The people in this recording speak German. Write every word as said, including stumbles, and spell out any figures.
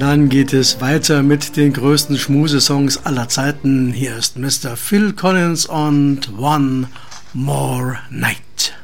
Dann geht es weiter mit den größten Schmusesongs aller Zeiten. Hier ist Mister Phil Collins und One More Night.